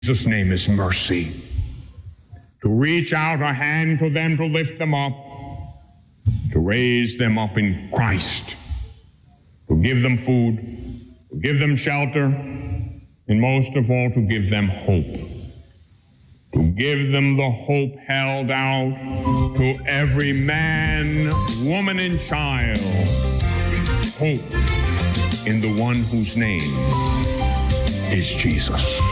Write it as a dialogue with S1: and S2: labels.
S1: Jesus' name is mercy. To reach out a hand to them, to lift them up, to raise them up in Christ, to give them food, to give them shelter, and most of all, to give them hope. To give them the hope held out to every man, woman, and child. Hope in the one whose name is Jesus.